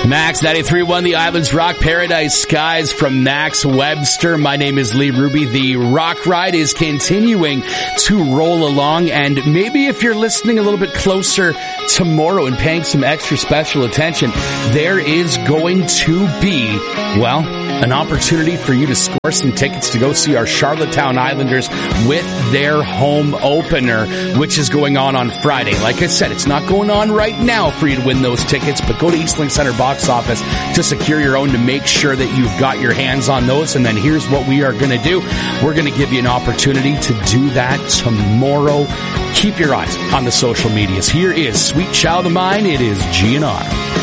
Max 93.1, the Islands Rock Paradise Skies from Max Webster. My name is Lee Ruby. The rock ride is continuing to roll along, and maybe if you're listening a little bit closer tomorrow and paying some extra special attention, there is going to be, well, an opportunity for you to score some tickets to go see our Charlottetown Islanders with their home opener, which is going on Friday. Like I said, it's not going on right now for you to win those tickets, but go to Eastlink Center box office to secure your own, to make sure that you've got your hands on those. And then here's what we are going to do. We're going to give you an opportunity to do that tomorrow. Keep your eyes on the social medias. Here is Sweet Child of Mine. It is GNR.